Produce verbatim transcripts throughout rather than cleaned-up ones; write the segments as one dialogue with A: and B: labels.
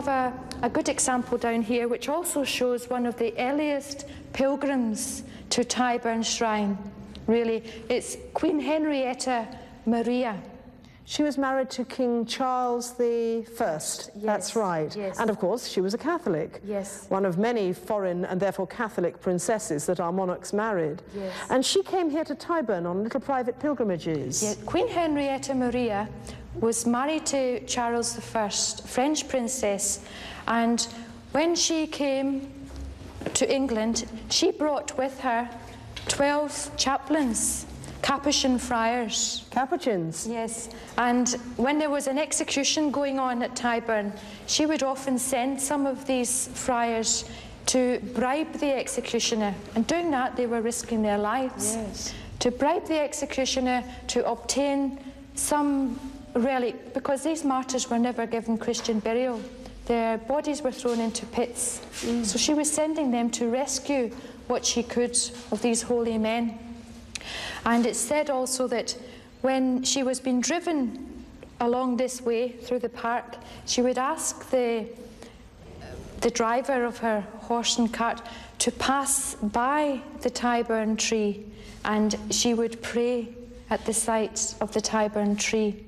A: have a, a good example down here, which also shows one of the earliest pilgrims to Tyburn Shrine, really. It's Queen Henrietta Maria.
B: She was married to King Charles the First,
A: yes,
B: that's right.
A: Yes.
B: And of course, she was a Catholic.
A: Yes.
B: One of many foreign and therefore Catholic princesses that our monarchs married.
A: Yes.
B: And she came here to Tyburn on little private pilgrimages.
A: Yes. Queen Henrietta Maria was married to Charles the First, French princess, and when she came to England, she brought with her twelve chaplains, Capuchin friars.
B: Capuchins?
A: Yes, and when there was an execution going on at Tyburn, she would often send some of these friars to bribe the executioner, and doing that they were risking their lives.
B: Yes.
A: To bribe the executioner to obtain some relic, because these martyrs were never given Christian burial. Their bodies were thrown into pits. Mm. So she was sending them to rescue what she could of these holy men. And it's said also that when she was being driven along this way through the park, she would ask the, the driver of her horse and cart to pass by the Tyburn tree, and she would pray at the sight of the Tyburn tree.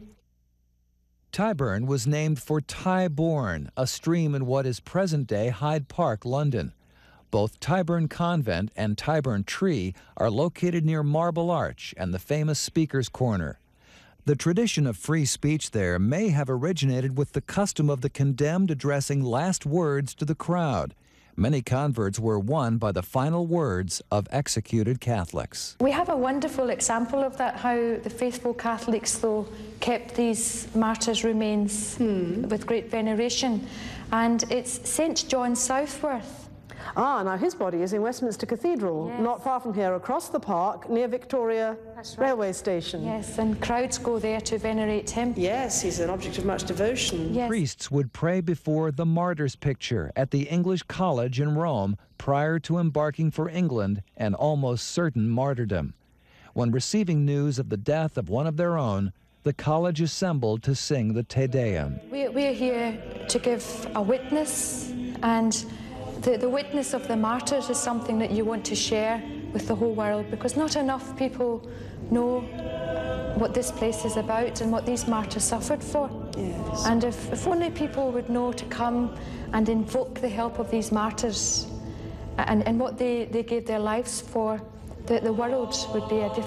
C: Tyburn was named for Tyborn, a stream in what is present-day Hyde Park, London. Both Tyburn Convent and Tyburn Tree are located near Marble Arch and the famous Speaker's Corner. The tradition of free speech there may have originated with the custom of the condemned addressing last words to the crowd. Many converts were won by the final words of executed Catholics.
A: We have a wonderful example of that, how the faithful Catholics, though, kept these martyrs' remains hmm. with great veneration. And it's Saint John Southworth.
B: Ah, now his body is in Westminster Cathedral,
A: yes.
B: not far from here, across the park, near Victoria
A: That's right.
B: Railway Station.
A: Yes, and crowds go there to venerate him.
B: Yes, he's an object of much devotion.
A: Yes.
C: Priests would pray before the Martyr's picture at the English College in Rome prior to embarking for England and almost certain martyrdom. When receiving news of the death of one of their own, the college assembled to sing the Te Deum.
A: We, we're here to give a witness, and The, the witness of the martyrs is something that you want to share with the whole world, because not enough people know what this place is about and what these martyrs suffered for.
B: Yes.
A: And if, if only people would know to come and invoke the help of these martyrs and, and what they, they gave their lives for, the, the world would be a different